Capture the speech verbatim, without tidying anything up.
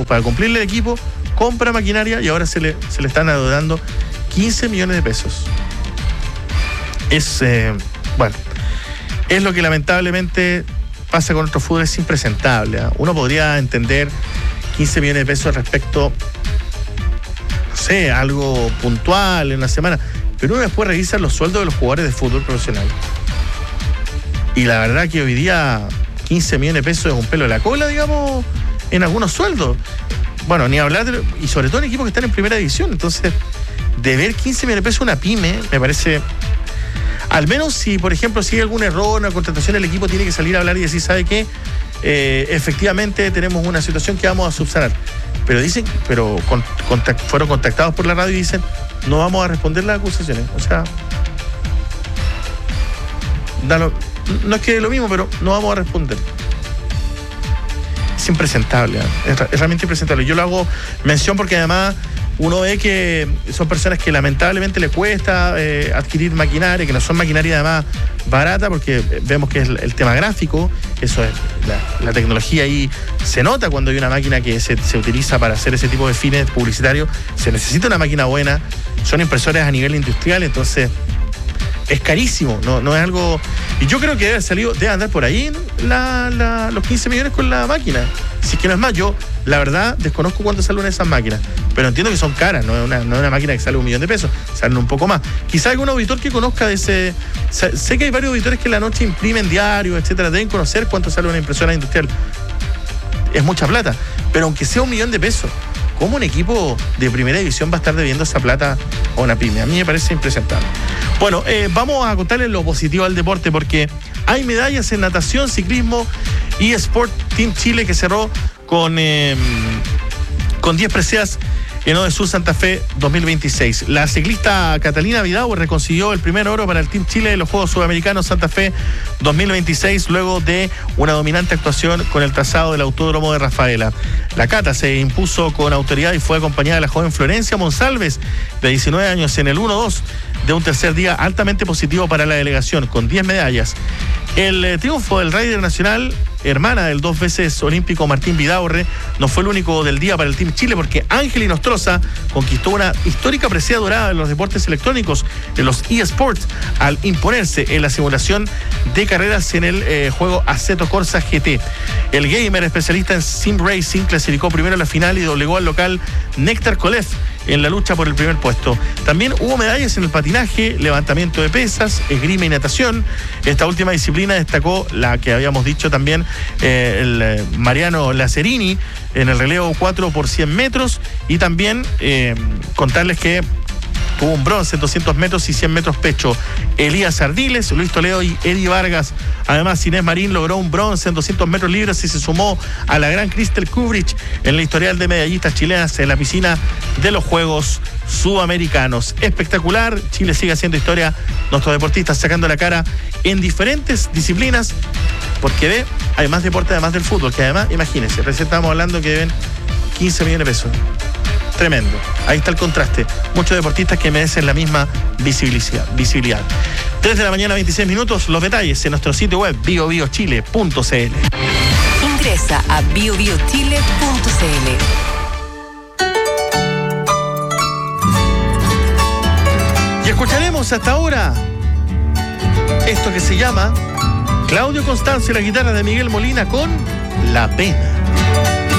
para cumplirle el equipo, compra maquinaria y ahora se le, se le están adeudando quince millones de pesos. Es, eh, bueno, es lo que lamentablemente pasa con nuestro fútbol, es impresentable, ¿eh? Uno podría entender quince millones de pesos respecto, no sé, algo puntual en una semana, pero uno después revisa los sueldos de los jugadores de fútbol profesional. Y la verdad que hoy día quince millones de pesos es un pelo de la cola, digamos, en algunos sueldos. Bueno, ni hablar, de, y sobre todo en equipos que están en primera división. Entonces, de ver quince millones de pesos una pyme, me parece... Al menos si, por ejemplo, si hay algún error en la contratación, el equipo tiene que salir a hablar y decir, ¿sabe qué? Eh, efectivamente tenemos una situación que vamos a subsanar. Pero dicen, pero con, contact, fueron contactados por la radio y dicen, no vamos a responder las acusaciones. O sea, da lo, no es que lo mismo, pero no vamos a responder. Es impresentable, ¿eh? es, es realmente impresentable. Yo lo hago mención porque además uno ve que son personas que lamentablemente le cuesta eh, adquirir maquinaria, que no son maquinaria además barata, porque vemos que es el, el tema gráfico, eso es, la, la tecnología ahí se nota cuando hay una máquina que se, se utiliza para hacer ese tipo de fines publicitarios, se necesita una máquina buena, son impresoras a nivel industrial, entonces es carísimo, no, no es algo... Y yo creo que debe haber salido, debe andar por ahí la, la, los quince millones con la máquina. Si es que no es más, yo la verdad desconozco cuánto salen esas máquinas, pero entiendo que son caras, no es una, no es una máquina que sale un millón de pesos, salen un poco más. Quizá algún auditor que conozca de ese... Sé, sé que hay varios auditores que en la noche imprimen diarios, etcétera, deben conocer cuánto sale una impresora industrial. Es mucha plata, pero aunque sea un millón de pesos, ¿cómo un equipo de primera división va a estar debiendo esa plata a una pyme? A mí me parece impresentable. Bueno, eh, vamos a contarles lo positivo al deporte, porque hay medallas en natación, ciclismo y Sport Team Chile, que cerró con, eh, con diez preseas en Odesur Santa Fe dos mil veintiséis. La ciclista Catalina Vidaurre consiguió el primer oro para el Team Chile en los Juegos Sudamericanos Santa Fe dos mil veintiséis, luego de una dominante actuación con el trazado del Autódromo de Rafaela. La Cata se impuso con autoridad y fue acompañada de la joven Florencia Monsalves, de diecinueve años, en el uno dos de un tercer día altamente positivo para la delegación, con diez medallas. El eh, triunfo del Rider Nacional, hermana del dos veces olímpico Martín Vidaurre, no fue el único del día para el Team Chile, porque Ángel Inostroza conquistó una histórica presea dorada en los deportes electrónicos, en los eSports, al imponerse en la simulación de carreras en el eh, juego Assetto Corsa G T. El gamer especialista en sim racing clasificó primero a la final y doblegó al local Néctar Kolev en la lucha por el primer puesto. También hubo medallas en el patinaje, levantamiento de pesas, esgrima y natación. Esta última disciplina destacó la que habíamos dicho también, eh, el eh, Mariano Lacerini en el relevo cuatro por cien metros, y también eh, contarles que tuvo un bronce en doscientos metros y cien metros pecho Elías Ardiles, Luis Toledo y Eddie Vargas. Además, Inés Marín logró un bronce en doscientos metros libres y se sumó a la gran Crystal Kubrich en la historial de medallistas chilenas en la piscina de los Juegos Sudamericanos. Espectacular, Chile sigue haciendo historia, nuestros deportistas sacando la cara en diferentes disciplinas, porque ve, hay más deporte además del fútbol, que además, imagínense, recién estábamos hablando que deben quince millones de pesos. Tremendo. Ahí está el contraste. Muchos deportistas que merecen la misma visibilidad. visibilidad. tres de la mañana, veintiséis minutos. Los detalles en nuestro sitio web bio bio chile punto c l. Ingresa a bio bio chile punto c l. Y escucharemos hasta ahora esto que se llama Claudio Constanzo y la guitarra de Miguel Molina con La Pena.